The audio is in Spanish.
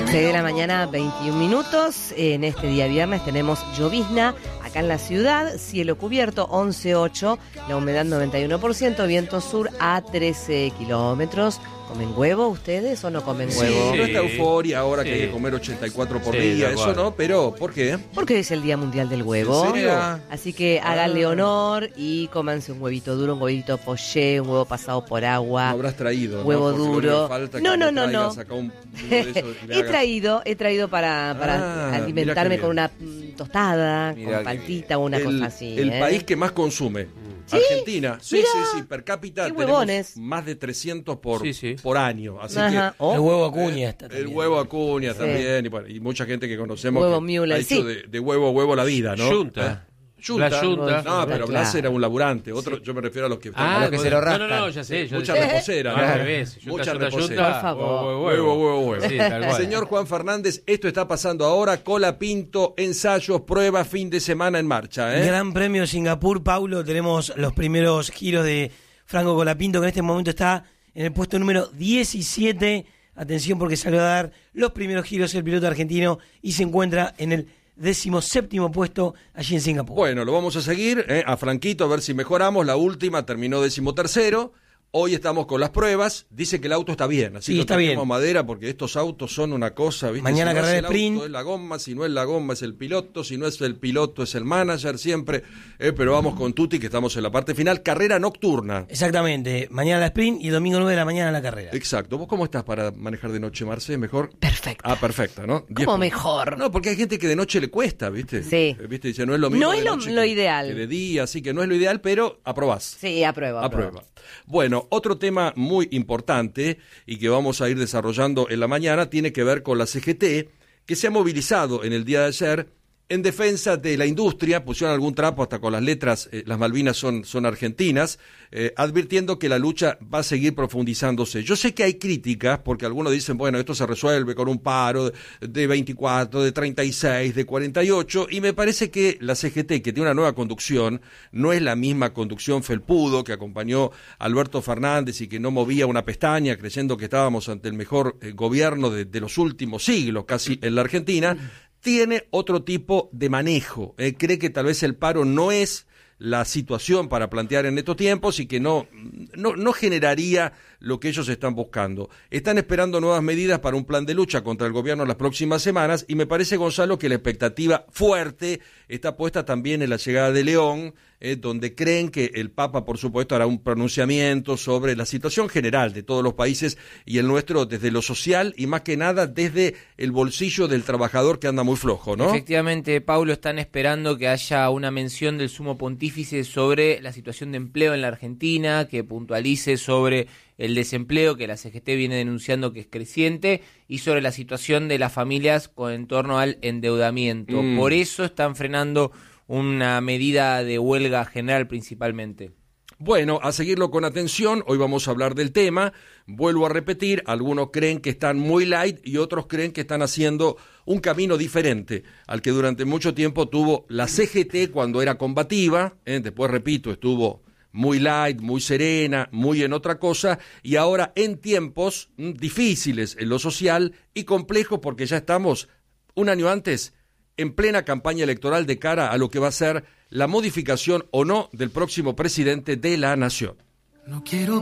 6 de la mañana, 21 minutos. En este día viernes tenemos llovizna acá en la ciudad, cielo cubierto, 11.8, la humedad 91%, viento sur a 13 kilómetros. ¿Comen huevo ustedes o no comen huevo? Sí, no esta euforia ahora que hay que comer 84 por día, eso no, pero ¿por qué? Porque hoy es el Día Mundial del Huevo. ¿En serio? Así que háganle honor y cómanse un huevito duro, un huevito poché, un huevo pasado por agua. No habrás traído, huevo ¿no? duro. No. He traído para alimentarme con una tostada, con paltita o una cosa así. El país que más consume. ¿Sí? Argentina, sí, per cápita tenemos más de 300 por año, así que el huevo Acuña está el huevo Acuña también, y mucha gente que conocemos huevo que Müller, ha hecho de huevo la vida, ¿no? Junta. No, pero Blas era un laburante. Otro, yo me refiero a los que están que se lo rascan. No, ya sé. Mucha reposera, ¿no? Al revés. Mucha reposera. Por favor. Huevo. Sí, tal cual. Señor Juan Fernández, esto está pasando ahora. Colapinto, ensayos, pruebas, fin de semana en marcha. Gran Premio de Singapur, Paulo. Tenemos los primeros giros de Franco Colapinto, que en este momento está en el puesto número 17. Atención, porque salió a dar los primeros giros el piloto argentino y se encuentra en el 17º puesto allí en Singapur. Bueno, lo vamos a seguir a Franquito, a ver si mejoramos. La última terminó 13º. Hoy estamos con las pruebas. Dice que el auto está bien, así que tenemos madera, porque estos autos son una cosa, ¿viste? Mañana si no carrera es el sprint. auto, es la goma, si no es la goma es el piloto, si no es el piloto es el manager siempre. Pero vamos con Tuti, que estamos en la parte final. Carrera nocturna. Exactamente. Mañana la sprint y el domingo 9 de la mañana la carrera. Exacto. ¿Vos cómo estás para manejar de noche, Marce? ¿Mejor? Perfecta. Perfecta, ¿no? ¿Cómo mejor? No, porque hay gente que de noche le cuesta, ¿viste? Sí. ¿Viste? Dice, no es lo mismo. No es lo ideal. Que de día, así que no es lo ideal, pero aprobás. Sí, apruebo. Bueno, otro tema muy importante y que vamos a ir desarrollando en la mañana tiene que ver con la CGT, que se ha movilizado en el día de ayer en defensa de la industria. Pusieron algún trapo hasta con las letras, las Malvinas son argentinas, advirtiendo que la lucha va a seguir profundizándose. Yo sé que hay críticas, porque algunos dicen, bueno, esto se resuelve con un paro de 24, de 36, de 48, y me parece que la CGT, que tiene una nueva conducción, no es la misma conducción felpudo que acompañó a Alberto Fernández y que no movía una pestaña creyendo que estábamos ante el mejor gobierno de los últimos siglos, casi en la Argentina. Tiene otro tipo de manejo. Cree que tal vez el paro no es la situación para plantear en estos tiempos y que no generaría lo que ellos están buscando. Están esperando nuevas medidas para un plan de lucha contra el gobierno en las próximas semanas y me parece, Gonzalo, que la expectativa fuerte está puesta también en la llegada de León, donde creen que el Papa, por supuesto, hará un pronunciamiento sobre la situación general de todos los países y el nuestro desde lo social y más que nada desde el bolsillo del trabajador que anda muy flojo, ¿no? Efectivamente, Paulo, están esperando que haya una mención del sumo pontífice sobre la situación de empleo en la Argentina, que puntualice sobre el desempleo que la CGT viene denunciando que es creciente y sobre la situación de las familias en torno al endeudamiento. Por eso están frenando una medida de huelga general principalmente. Bueno, a seguirlo con atención, hoy vamos a hablar del tema. Vuelvo a repetir, algunos creen que están muy light y otros creen que están haciendo un camino diferente al que durante mucho tiempo tuvo la CGT cuando era combativa, después, repito, estuvo muy light, muy serena, muy en otra cosa, y ahora en tiempos difíciles en lo social y complejos porque ya estamos un año antes en plena campaña electoral de cara a lo que va a ser la modificación o no del próximo presidente de la nación. No quiero